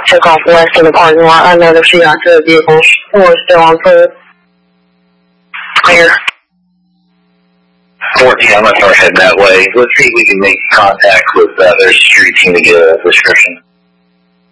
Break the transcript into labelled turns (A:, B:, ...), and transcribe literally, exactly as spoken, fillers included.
A: took off west of the parking lot. I know that she got to the vehicles. We're still on foot. Clear.
B: fourteen, I'm going to start heading that way. Let's see if we can make contact with uh, their security team to get a description.